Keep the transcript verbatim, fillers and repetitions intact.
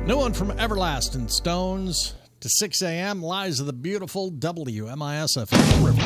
New one from Everlasting Stones to six a.m. Lies of the beautiful W M I S F M River.